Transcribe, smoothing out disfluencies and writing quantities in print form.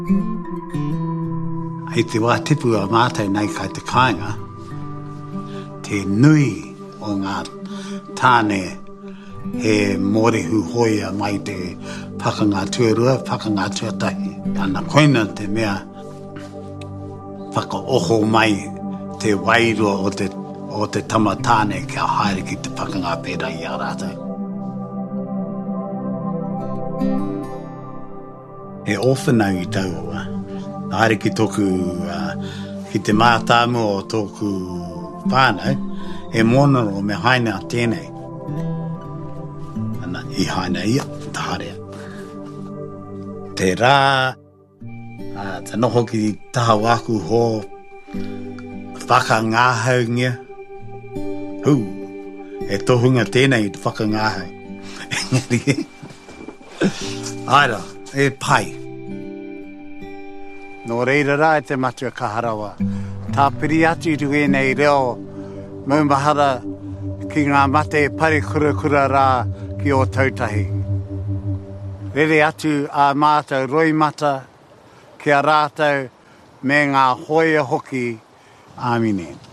Hei te wā tipu a mātai nei kai te kāinga, te nui o ngā tāne he mōrehu hoia mai te pakanga tuarua, pakanga tuatahi. Ana koina te mea whakaoho mai te wairua o te tamatāne kia haere ki te pakanga pērā i a rātou. He owhanau i taua. Haere ki tōku, ki te mātāmu o tōku whānau, he monoro me haina tēnei. Ana i haina ia, taharea. Te rā, te noho ki taha waku ho, whakangāhaungia. Hu, e tohunga tēnei i te whakangāhau. Engari, aira, e pai. Nō reira rā e te matua kaharawa. Tā piri atu i tu nei reo maumahara ki ngā mate pari kura rā ki o tautahi. Rere atu a mātou roimata ki a rātou me ngā hoia hoki. Āmine.